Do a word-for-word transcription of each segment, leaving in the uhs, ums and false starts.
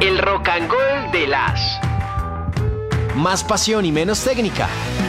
El Rock and Roll de las. Más pasión y menos técnica.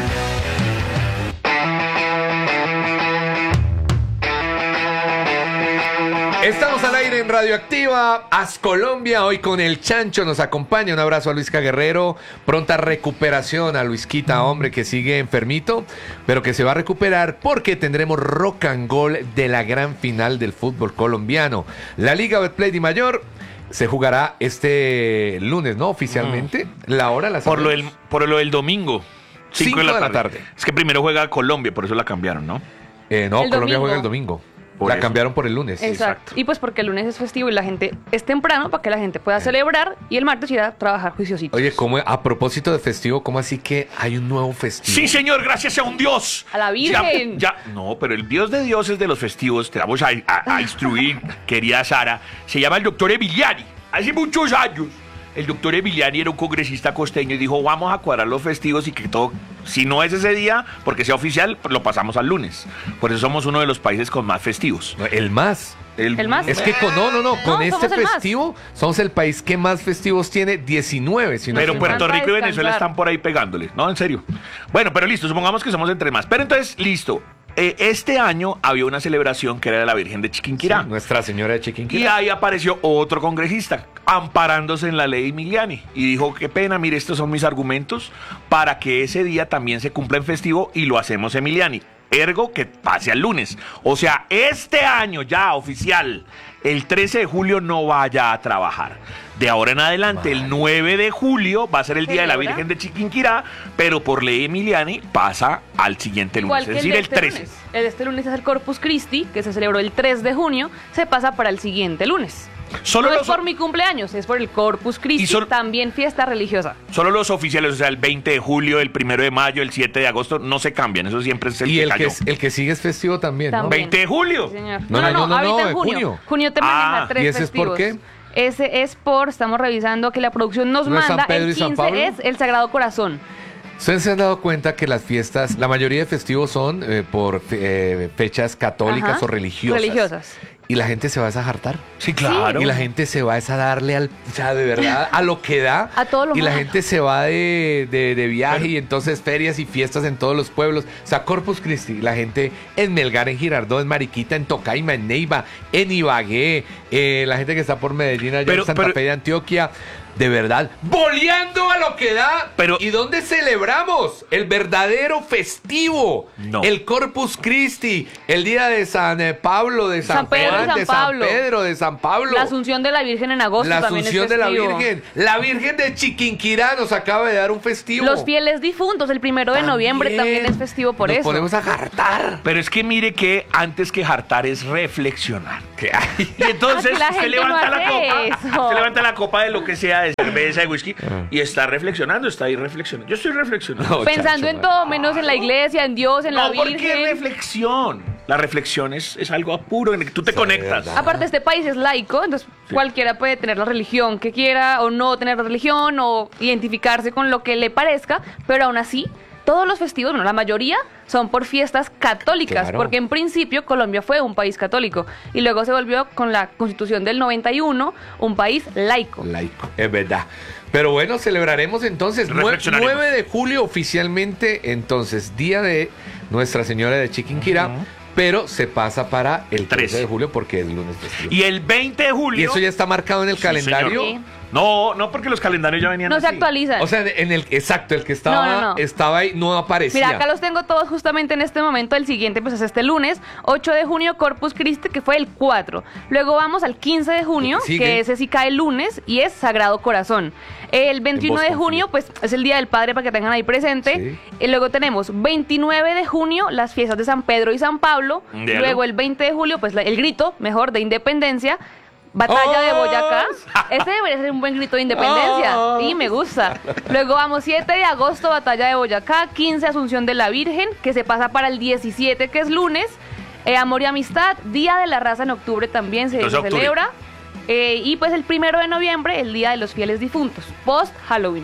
Estamos al aire en Radioactiva, As Colombia, hoy con el Chancho nos acompaña. Un abrazo a Luisca Guerrero, pronta recuperación a Luisquita, hombre, que sigue enfermito, pero que se va a recuperar porque tendremos rock and roll de la gran final del fútbol colombiano. La Liga Betplay de Mayor se jugará este lunes, ¿no? Oficialmente, mm. la hora, la por lo del Por lo del domingo, cinco de la tarde. tarde. Es que primero juega Colombia, por eso la cambiaron, ¿no? Eh, no, El Colombia domingo. juega el domingo. Por la eso. cambiaron por el lunes. Exacto. Exacto. Y pues porque el lunes es festivo y la gente es temprano para que la gente pueda celebrar y el martes ir a trabajar juiciositos. Oye, ¿cómo, a propósito de festivo, ¿cómo así que hay un nuevo festivo? Sí, señor, gracias a un Dios. A la Virgen. Ya, ya- no, pero el Dios de dioses de los festivos, te vamos a, a- a instruir, querida Sara, se llama el doctor Emiliani. Hace muchos años, el doctor Emiliani era un congresista costeño y dijo, vamos a cuadrar los festivos y que todo, si no es ese día, porque sea oficial, pues lo pasamos al lunes. Por eso somos uno de los países con más festivos. No, el más. ¿El más? Es que con, no, no, no, con No, este somos el más. festivo somos el país que más festivos tiene, diecinueve. Si no Pero estoy mal. Puerto Encanta Rico y Venezuela descansar. están por ahí pegándole. No, en serio. Bueno, pero listo, supongamos que somos entre más. Pero entonces, listo. Eh, este año había una celebración que era de la Virgen de Chiquinquirá. Sí, Nuestra Señora de Y Chiquinquirá. ahí apareció otro congresista amparándose en la ley Emiliani y dijo, qué pena, mire, estos son mis argumentos para que ese día también se cumpla en festivo y lo hacemos Emiliani. Ergo, que pase al lunes. O sea, este año ya oficial, el trece de julio no vaya a trabajar. De ahora en adelante, el nueve de julio va a ser el Día de la ¿Celebra? Virgen de Chiquinquirá, pero por ley Emiliani pasa al siguiente lunes, Igual es que decir, de el este trece. lunes. El de este lunes es el Corpus Christi, que se celebró el tres de junio, se pasa para el siguiente lunes. Solo no los- es por mi cumpleaños, es por el Corpus Christi, Y solo- también fiesta religiosa. Solo los oficiales, o sea, el veinte de julio, el primero de mayo, el siete de agosto, no se cambian, eso siempre es el Y que el que, cayó. es- el que sigue es festivo también, ¿no? También. ¿veinte de julio? Sí, señor. No, no, no, no, ahorita no, en de junio. junio. Junio te maneja Ah, tres ¿y ese es por festivos. qué? Ese es por, estamos revisando que la producción nos ¿No es San manda, Pedro el y San quince Pablo? es el Sagrado Corazón. Ustedes se han dado cuenta que las fiestas, la mayoría de festivos son eh, por eh, fechas católicas Ajá. o religiosas. Religiosas. Y la gente se va a desajartar. Sí, claro. Y la gente se va a esa darle al, o sea, de verdad, a lo que da. A todo lo Y la malo. gente se va de, de, de viaje y entonces ferias y fiestas en todos los pueblos. O sea, Corpus Christi, la gente en Melgar, en Girardot, en Mariquita, en Tocaima, en Neiva, en Ibagué, eh, la gente que está por Medellín, allá Pero- en Santa pero- Fe de Antioquia. De verdad, boleando a lo que da. Pero- ¿Y dónde celebramos? El verdadero festivo. No. El Corpus Christi, el día de San eh, Pablo, de San, San Pedro y Juan, San de San Pablo. Pedro, de San Pablo. La Asunción de la Virgen en agosto La también es Asunción de la festivo. Virgen. La Virgen de Chiquinquirá nos acaba de dar un festivo. Los fieles difuntos, el primero de noviembre también es festivo por nos eso. Podemos a jartar. Pero es que mire que antes que jartar es reflexionar. ¿Qué hay? Y entonces Aquí la usted gente levanta no la hace copa, eso. usted levanta la copa de lo que sea, de cerveza, de whisky, y está reflexionando, está ahí reflexionando. Yo estoy reflexionando. No, Pensando chacho, en man. todo, menos en la iglesia, en Dios, en la No, porque Virgen. reflexión. La reflexión es, es algo apuro en el que tú te Sí, conectas. verdad. Aparte, este país es laico, entonces cualquiera puede tener la religión que quiera o no tener la religión o identificarse con lo que le parezca, pero aún así, todos los festivos, bueno, la mayoría son por fiestas católicas, Claro. porque en principio Colombia fue un país católico y luego se volvió con la Constitución del noventa y uno un país laico. Laico, es verdad. Pero bueno, celebraremos entonces nue- Reflexionaremos. nueve de julio oficialmente, entonces, día de Nuestra Señora de Chiquinquirá, pero se pasa para el trece trece de julio porque es lunes festivo. Y el veinte de julio. ¿Y eso ya está marcado en el Sí, calendario? señor. No, no, porque los calendarios ya venían No se así. actualizan. O sea, en el exacto, el que estaba, No, no, no. estaba ahí, no aparecía. Mira, acá los tengo todos justamente en este momento. El siguiente pues es este lunes, ocho de junio, Corpus Christi, que fue el cuatro. Luego vamos al quince de junio, Sigue. que ese sí cae el lunes, y es Sagrado Corazón. El veintiuno de Boston, junio, pues es el Día del Padre para que tengan ahí presente. Sí. Y luego tenemos veintinueve de junio, las fiestas de San Pedro y San Pablo. Dígalo. Luego el veinte de julio, pues la- el grito, mejor, de independencia. Batalla de Boyacá. Este debería ser un buen grito de independencia. Oh. Y me gusta. Luego vamos siete de agosto, Batalla de Boyacá. quince, Asunción de la Virgen, que se pasa para el diecisiete, que es lunes. Eh, Amor y Amistad. Día de la Raza en octubre también se, Entonces, se octubre. celebra. Eh, y pues el primero de noviembre, el Día de los Fieles Difuntos. Post Halloween.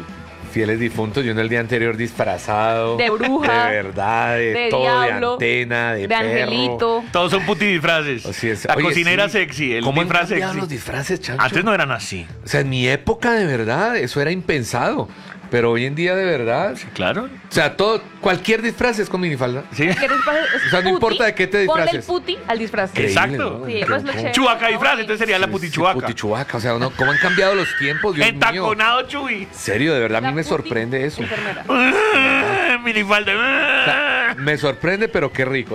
Fieles difuntos, y uno el día anterior disfrazado. De bruja, De verdad, de, de todo, diablo, de antena, de, de perro. angelito. Todos son puti disfraces. Así es. La Oye, cocinera sí. sexy, el ¿Cómo han disfraz cambiado sexy. los disfraces, Chancho? Antes no eran así. O sea, en mi época, de verdad, eso era impensado. Pero hoy en día, de verdad... Claro. O sea, todo, cualquier disfraz es con minifalda. Sí. ¿Qué disfraz es? O sea, no Puti, importa de qué te Ponle el disfraces. puti al disfraz. Increíble, Exacto. ¿no? Sí, pues lo chévere. Chubaca disfraz, entonces sería la Sí, putichuaca. sí, putichuaca, o sea, ¿no? ¿Cómo han cambiado los tiempos, Dios mío? Entaconado Chuy. En serio, de verdad, a La mí me puti sorprende eso. enfermera. Minifalda. O sea, me sorprende, pero qué rico.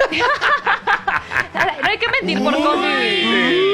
No hay que mentir por convivir.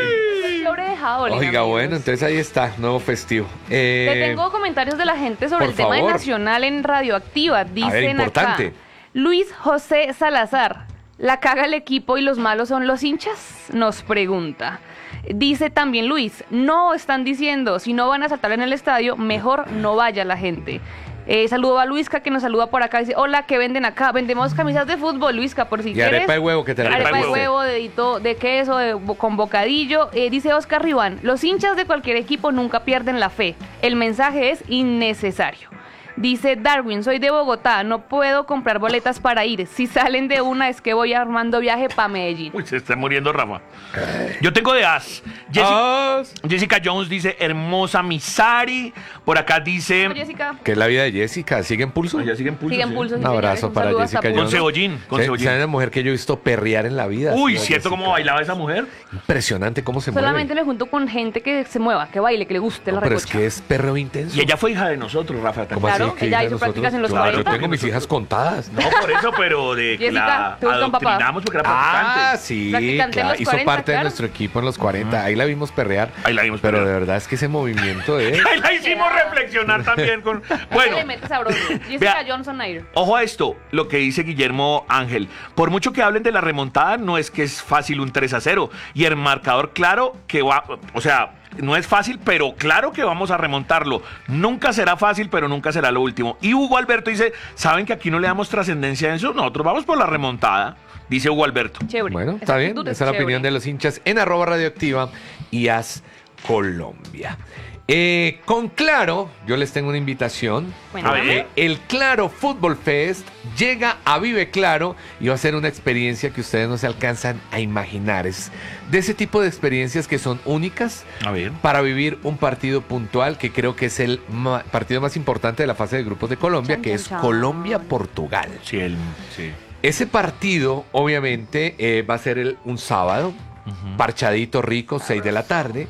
Sobre de jaula, Oiga, amigos. bueno, entonces ahí está, nuevo festivo. Eh, Te tengo comentarios de la gente sobre por el tema de favor. Nacional en Radioactiva. Dicen importante. acá, Luis José Salazar, ¿la caga el equipo y los malos son los hinchas? Nos pregunta. Dice también Luis, no están diciendo, si no van a saltar en el estadio, mejor no vaya la gente. Eh, saludo a Luisca que nos saluda por acá. Dice, hola, ¿qué venden acá? Vendemos camisas de fútbol, Luisca, por si y quieres. arepa de huevo que te la Arepa de traigo. huevo, dedito de queso, de, con bocadillo. Eh, dice Oscar Ribán, los hinchas de cualquier equipo nunca pierden la fe. El mensaje es innecesario. Dice Darwin, soy de Bogotá, no puedo comprar boletas para ir. Si salen de una es que voy armando viaje para Medellín. Uy, se está muriendo Rafa. Yo tengo de as. Jessica, As. Jessica Jones dice, hermosa Misari. Por acá dice... Hola, Jessica. Que es la vida de Jessica, ¿sigue en pulso? Ah, ya sigue en pulso. Sigue en sí. pulso. Un sí, abrazo señores, un para saludo Jessica hasta Con Jones. Pulso. cebollín, con ¿Sabe- cebollín. ¿Sabe una mujer que yo he visto perrear en la vida? Uy, Sí, ¿cierto Jessica. cómo bailaba esa mujer? Impresionante cómo se Solamente mueve. me junto con gente que se mueva, que baile, que le guste No, la pero es recocha. que es perreo intenso. Y ella fue hija de nosotros, Rafa. ¿Cómo Claro, así que ella hija de hizo nosotros? prácticas en los Claro, cuarenta. yo tengo mis hijas contadas. No, por eso, pero de que Jessica, la ¿te gusta un papá? adoctrinamos porque era Ah, practicante. sí, Practicante en claro. los Hizo cuarenta, parte de claro. nuestro equipo en los cuarenta. Ahí la vimos perrear. Ahí la vimos Pero perrear. de verdad es que ese movimiento de... Ahí la hicimos reflexionar también con... Bueno. Bueno, le mete sabroso. Jessica Vea. Johnson Nair. ojo a esto, lo que dice Guillermo Ángel. Por mucho que hablen de la remontada, no es que es fácil un tres a cero. Y el marcador, claro que va... O sea, no es fácil, pero claro que vamos a remontarlo. Nunca será fácil, pero nunca será lo último. Y Hugo Alberto dice, ¿saben que aquí no le damos trascendencia a eso? Nosotros vamos por la remontada, dice Hugo Alberto. Chévere. Bueno, Esa está bien. actitud Esa es la chévere. opinión de los hinchas en arroba radioactiva y As Colombia. Eh, con Claro, yo les tengo una invitación. Cuéntame. A ver. Eh, el Claro Fútbol Fest llega a Vive Claro y va a ser una experiencia que ustedes no se alcanzan a imaginar. Es de ese tipo de experiencias que son únicas A ver. para vivir un partido puntual que creo que es el ma- partido más importante de la fase de grupos de Colombia, Chan, que chan, es chan. Colombia-Portugal. Sí, el, sí. Ese partido, obviamente, eh, va a ser el- un sábado, parchadito rico, seis de la tarde.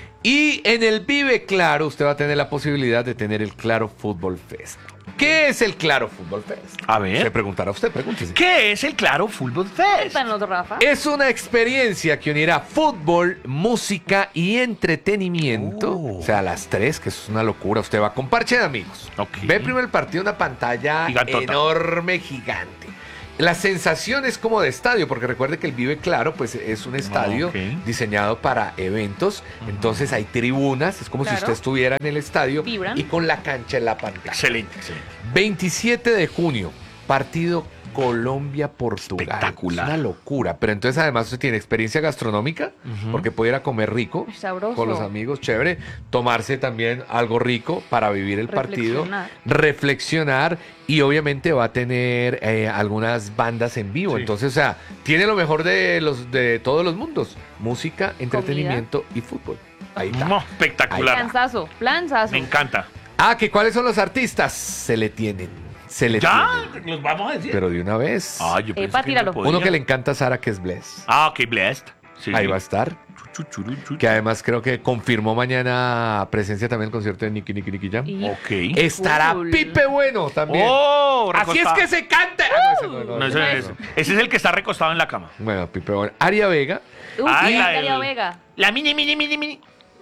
Y en el Vive Claro, usted va a tener la posibilidad de tener el Claro Fútbol Fest. ¿Qué es el Claro Fútbol Fest? A ver. Se preguntará usted, pregúntese. ¿Qué es el Claro Fútbol Fest? Cuéntanos, Rafa. Es una experiencia que unirá fútbol, música y entretenimiento. Oh. O sea, las tres, que eso es una locura. Usted va con parche de amigos. Ok. Ve primero el partido en una pantalla Gigantota. enorme, gigante. La sensación es como de estadio, porque recuerde que el Vive Claro pues es un estadio Ok. diseñado para eventos. Entonces hay tribunas, es como si Claro. usted estuviera en el estadio Vibran. y con la cancha en la pantalla. Excelente, excelente. veintisiete de junio, partido Colombia-Portugal. Espectacular. Es una locura. Pero entonces además usted tiene experiencia gastronómica, porque puede ir a comer rico Uy, sabroso. con los amigos, chévere. Tomarse también algo rico para vivir el partido. Reflexionar. Reflexionar. Y obviamente va a tener eh, algunas bandas en vivo. Sí. Entonces, o sea, tiene lo mejor de, los, de todos los mundos. Música, entretenimiento y fútbol. Ahí está. No, espectacular. Planzazo, planzazo. Me encanta. Ah, que cuáles son los artistas. Se le tienen. Se le Ya, tienen. los vamos a decir. Pero de una vez. Ah, yo pensé Epa, que tíralo. no podía. Uno que le encanta a Sara, que es Bless. Ah, ok, blessed. Sí, Ahí sí. va a estar. Chu, chu, churu, chu. Que además creo que confirmó mañana presencia también en el concierto de Nicky Nicky Nicky Jam. Y- Ok. Estará Cool. Pipe Bueno también. Oh, Así es recostado. que se canta. Ah, no, ese no, no, No, ese ese, no, es, no. ese es el que está recostado en la cama. Bueno, Pipe Bueno. Aria Vega. Uy, Ay, y la Darío del- Vega. La mini, mini, mini, mini.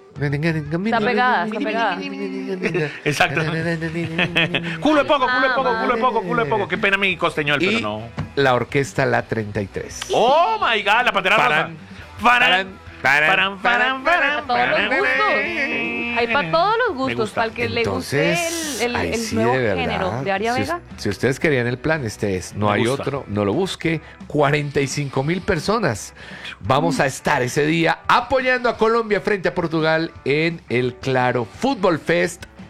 Está pegada, está pegada. Exacto. Culo de poco, culo de poco, culo de poco, culo de poco. Qué pena mi costeñol, pero Y no. la orquesta La treinta y tres. Oh my god, la pantera rosa. Paran, Paran, paran, paran, paran, paran. Para todos los gustos. Hay para todos los gustos. gusta. Para el que le guste Entonces, el, el, ahí el sí, nuevo de verdad, género de Aria si, Vega. si ustedes querían el plan, este es. No Me hay gusta. otro, no lo busque. cuarenta y cinco mil personas. Vamos a estar ese día apoyando a Colombia frente a Portugal en el Claro Fútbol Fest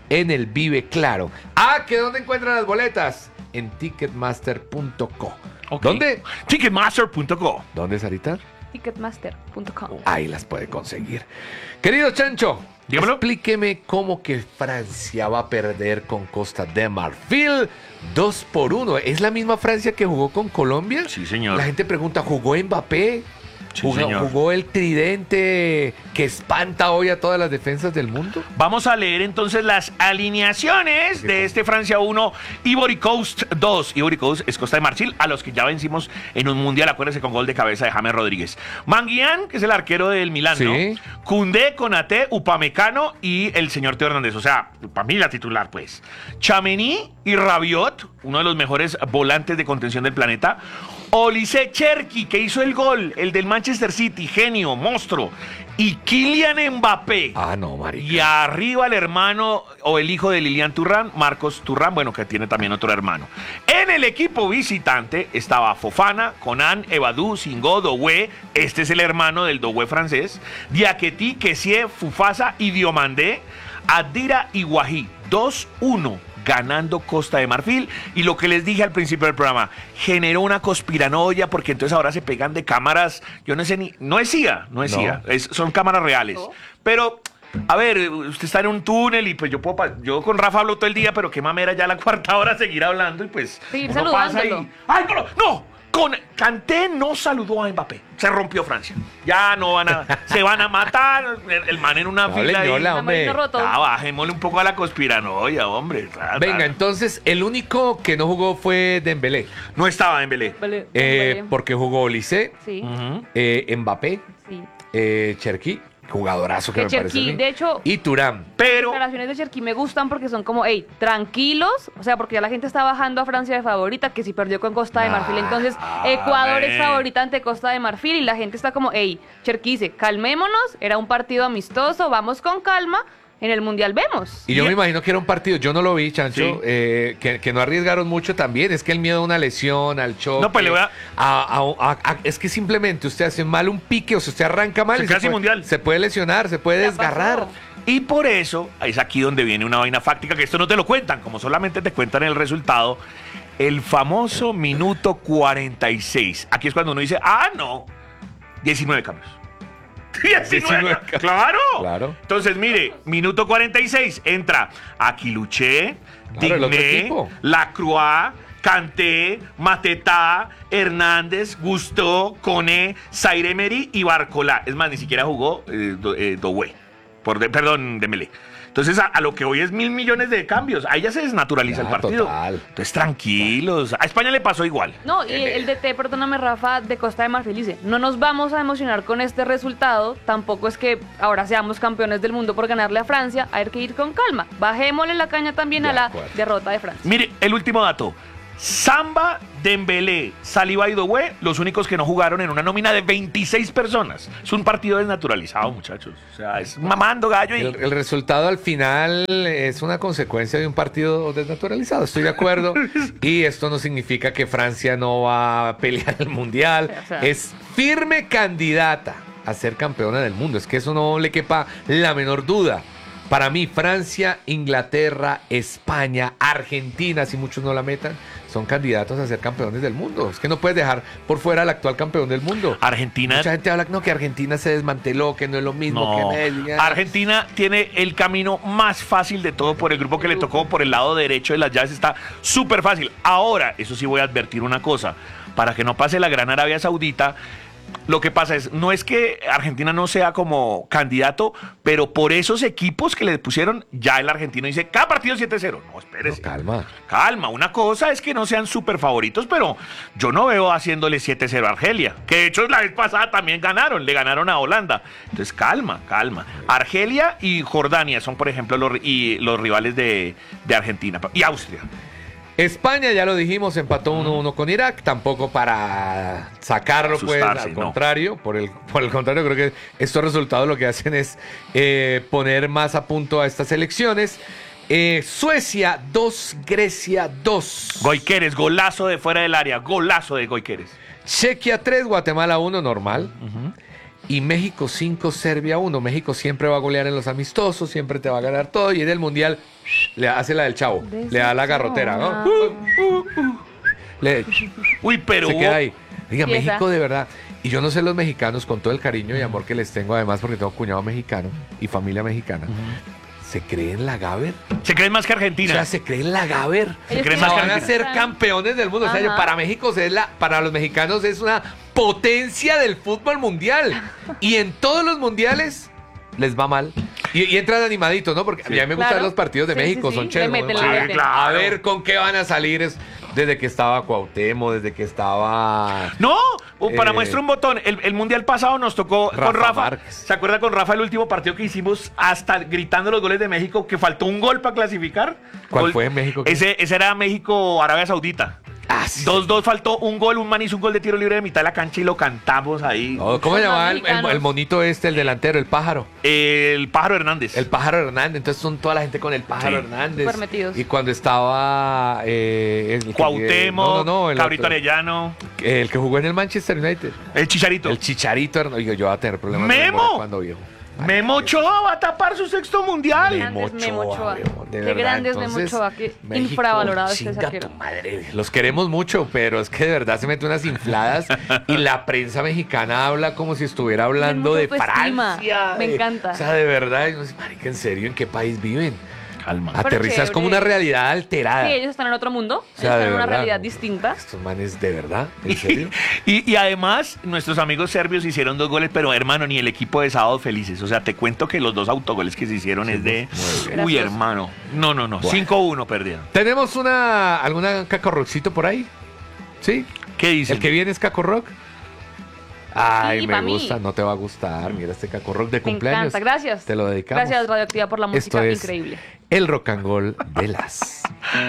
en el Vive Claro. Ah, ¿que dónde encuentran las boletas? En ticketmaster punto co. Ok. ¿Dónde? Ticketmaster punto co. ¿Dónde, Sarita? Ticketmaster punto com. Ahí las puede conseguir. Querido Chancho, Dígamelo. explíqueme cómo que Francia va a perder con Costa de Marfil dos por uno. ¿Es la misma Francia que jugó con Colombia? Sí, señor. La gente pregunta, ¿jugó Mbappé? Sí, ¿Jugó, señor. ¿Jugó el tridente que espanta hoy a todas las defensas del mundo? Vamos a leer entonces las alineaciones de este Francia uno, Ivory Coast dos. Ivory Coast es Costa de Marfil, a los que ya vencimos en un mundial, acuérdense, con gol de cabeza de James Rodríguez. Manguián, que es el arquero del Milán, Sí. ¿no? Koundé, Konaté, Upamecano y el señor Teo Hernández. O sea, para mí la titular, pues. Tchouaméni y Rabiot, uno de los mejores volantes de contención del planeta. Olise Cherki, que hizo el gol, el del Manchester City, genio, monstruo. Y Kylian Mbappé. Ah, no, marica. Y arriba el hermano o el hijo de Lilian Thuram, Marcos Thuram, bueno, que tiene también otro hermano. En el equipo visitante estaba Fofana, Conan, Evadou, Singo, Doué, este es el hermano del Doué francés, Diakité, Kessie, Fufasa y Diomandé, Adira y Guají, dos uno. Ganando Costa de Marfil, y lo que les dije al principio del programa, generó una conspiranoia, porque entonces ahora se pegan de cámaras, yo no sé ni, no es C I A, no es No. C I A, es- son cámaras reales, No. pero, a ver, usted está en un túnel y pues yo puedo, pa- yo con Rafa hablo todo el día, pero qué mamera ya la cuarta hora seguir hablando y pues Seguir uno pasa saludándolo. y, ¡ay, no, no! Con Kanté no saludó a Mbappé, se rompió Francia, ya no van a, se van a matar, el, el man en una No, fila ahí. leñola, La hombre. manito roto. Ah, bajémosle un poco a la conspiranoia, hombre. Tra- Venga, tra- entonces, el único que no jugó fue Dembélé. No estaba Dembélé. Vale, Eh, vale. porque jugó Olise, Sí, Ujú. eh, Mbappé, sí. eh, Cherki, jugadorazo que Que me parece a Cherki, mí, de hecho, y Thuram. Pero, Las declaraciones de Cherki me gustan porque son como, hey, tranquilos, o sea, porque ya la gente está bajando a Francia de favorita, que si perdió con Costa de Marfil, entonces Ecuador es ven. favorita ante Costa de Marfil y la gente está como, hey, Cherki dice, calmémonos, era un partido amistoso, vamos con calma, en el Mundial vemos. Y yo Y- me imagino que era un partido, yo no lo vi, Chancho, Sí. eh, que, que no arriesgaron mucho también. Es que el miedo a una lesión, al choque. No, pues le voy a- a- a- a- a- es que simplemente usted hace mal un pique o si usted arranca mal. Se y queda sin puede, mundial. se puede lesionar, se puede Ya desgarrar. pasó. y por eso, es aquí donde viene una vaina fáctica, que esto no te lo cuentan, como solamente te cuentan el resultado, el famoso minuto cuarenta y seis. Aquí es cuando uno dice, ah, no, diecinueve cambios. diecinueve, diecinueve cambios. claro. Claro. Entonces, mire, minuto cuarenta y seis, entra Aquiluché, Claro, el otro Digné, equipo. Lacroix, Kanté, Matetá, Hernández, Gusto, Coné, Zaire Emery y Barcolá. Es más, ni siquiera jugó eh, Do- eh, Doué. Por de- perdón, Dembélé. Entonces, a, a lo que hoy es mil millones de cambios. Ahí ya se desnaturaliza Ya, el partido. total. Entonces, tranquilos. A España le pasó igual. No, y el, el D T, perdóname Rafa, de Costa de Marfil dice, no nos vamos a emocionar con este resultado, tampoco es que ahora seamos campeones del mundo por ganarle a Francia, hay que ir con calma, bajémosle la caña también De a la acuerdo. derrota de Francia. Mire, el último dato. Samba, Dembélé, Saliba y Doué, los únicos que no jugaron en una nómina de veintiséis personas. Es un partido desnaturalizado, muchachos. O sea, es mamando gallo y... El, el resultado al final es una consecuencia de un partido desnaturalizado, estoy de acuerdo. Y esto no significa que Francia no va a pelear el mundial. O sea. Es firme candidata a ser campeona del mundo. Es que eso no le quepa la menor duda. Para mí, Francia, Inglaterra, España, Argentina, si muchos no la metan, son candidatos a ser campeones del mundo. Es que no puedes dejar por fuera al actual campeón del mundo. Argentina... Mucha gente habla no, que Argentina se desmanteló, que no es lo mismo No, que Messi. Argentina tiene el camino más fácil de todo por el grupo que le tocó, por el lado derecho de las llaves, está súper fácil. Ahora, eso sí voy a advertir una cosa, para que no pase la gran Arabia Saudita, lo que pasa es, no es que Argentina no sea como candidato, pero por esos equipos que le pusieron, ya el argentino dice, cada partido siete cero. No, espérese. No, calma. Calma, una cosa es que no sean súper favoritos, pero yo no veo haciéndole siete cero a Argelia, que de hecho la vez pasada también ganaron, le ganaron a Holanda. Entonces calma, calma. Argelia y Jordania son, por ejemplo, los, y los rivales de, de Argentina y Austria. España, ya lo dijimos, empató uno uno con Irak, tampoco para sacarlo, pues, Asustarse, al no. contrario, por el, por el contrario, creo que estos resultados lo que hacen es eh, poner más a punto a estas elecciones. Eh, Suecia dos, Grecia dos. Goiqueres, golazo de fuera del área, golazo de Goiqueres. Chequia tres, Guatemala uno, normal. y México cinco, Serbia uno. México siempre va a golear en los amistosos, siempre te va a ganar todo y en el Mundial le hace la del chavo, le da la garrotera, ¿no? Le, Uy, pero se hubo- queda ahí. Diga, Pieza. México de verdad. Y yo no sé los mexicanos, con todo el cariño y amor que les tengo, además porque tengo cuñado mexicano y familia mexicana, ¿se creen la Gaber? se creen más que O Argentina. sea, se creen la Gaber. Ellos creen O sea, más que van a Argentina. ser campeones del mundo. O sea, Ajá. para México es la, para los mexicanos es una potencia del fútbol mundial. Y en todos los mundiales les va mal. Y, y entran animaditos, ¿no? Porque a mí me gustan Claro. los partidos de Sí, México, sí, sí. son chéveres. Le meten, ¿no? le A ver, meten. claro. A ver con qué van a salir. Es, desde que estaba Cuauhtémoc, desde que estaba... No, o para Eh, muestra un botón. El, el mundial pasado nos tocó Rafa con Rafa. Márquez. ¿Se acuerda con Rafa el último partido que hicimos hasta gritando los goles de México que faltó un gol para clasificar? ¿Cuál Gol- fue en México? Ese, ese era México-Arabia Saudita. Ah, sí. dos dos faltó un gol, un man hizo un gol de tiro libre de mitad de la cancha y lo cantamos ahí. Oh, ¿Cómo se Son llamaba el, mexicanos. el- el monito este, el delantero, el pájaro? El pájaro Hernández. El pájaro Hernández. Entonces son toda la gente con el pájaro Sí. Hernández. Súper metidos. Y cuando estaba... Eh, el que- Cuauhtémoc, no, no, no, el Cabrito otro. Arellano, El que jugó en el Manchester United. el Chicharito. El Chicharito. Hernández. Oiga, yo voy a tener problemas de ¡Memo! memoria cuando viejo. Memo Ochoa va a tapar su sexto mundial. Memo Memo Ochoa. weón, de Qué verdad. grande es Memo Entonces, Ochoa, qué México, infravalorado este chinga arquero. tu madre. Los queremos mucho, pero es que de verdad se mete unas infladas y la prensa mexicana habla como si estuviera hablando mucha de autoestima. Francia. Me de- encanta. O sea, de verdad, y uno dice, marica, ¿en serio? ¿En qué país viven? Calma. Pero Aterrizas como chévere. una realidad alterada. Sí, ellos están en otro mundo, O sea, ellos están de en una verdad, realidad ¿no? distinta. Estos manes, ¿de verdad? ¿En serio? Y, y además, nuestros amigos serbios hicieron dos goles, pero hermano, ni el equipo de Sábado Felices. O sea, te cuento que los dos autogoles que se hicieron es de. muy bien. Uy, Gracioso. hermano. No, no, no. Bueno. cinco uno perdieron. ¿Tenemos una alguna cacorroxito por ahí? ¿Sí? ¿Qué dicen? ¿El que viene es Caco Rock? Ay, Sí, me pa' mí. gusta, no te va a gustar. Mira este Caco Rock de Me cumpleaños. encanta, gracias. Te lo dedicamos. Gracias, Radioactiva, por la Esto música es increíble. el rock and roll de las.